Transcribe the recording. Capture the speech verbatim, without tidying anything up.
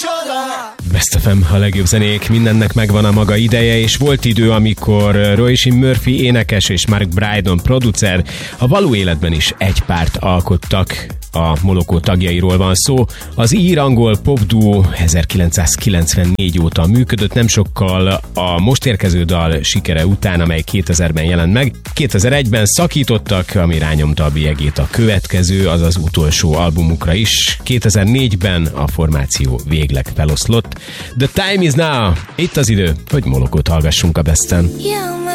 Best ef em, a legjobb zenék, mindennek megvan a maga ideje, és volt idő, amikor Roisin Murphy énekes és Mark Brydon producer a való életben is egy párt alkottak. A Moloko tagjairól van szó. Az ír-angol popduó ezerkilencszázkilencvennégy óta működött, nem sokkal a most érkező dal sikere után, amely kétezerben jelent meg. kétezer-egyben szakítottak, ami rányomta a bélyegét a következő, azaz utolsó albumukra is. kétezer-négyben a formáció végleg feloszlott. The time is now! Itt az idő, hogy Molokót hallgassunk a Besten.